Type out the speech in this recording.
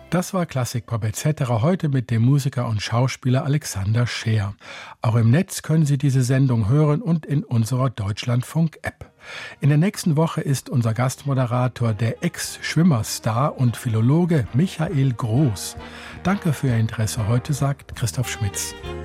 Das war Klassikpop etc. heute mit dem Musiker und Schauspieler Alexander Scheer. Auch im Netz können Sie diese Sendung hören und in unserer Deutschlandfunk-App. In der nächsten Woche ist unser Gastmoderator der Ex-Schwimmerstar und Philologe Michael Groß. Danke für Ihr Interesse heute, sagt Christoph Schmitz.